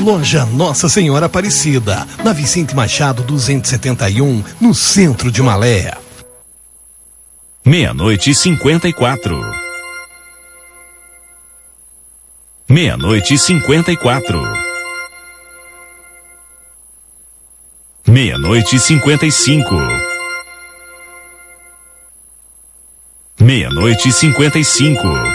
Loja Nossa Senhora Aparecida, na Vicente Machado 271, no centro de Malé. 00:54. 00:54. 00:55. 00:55.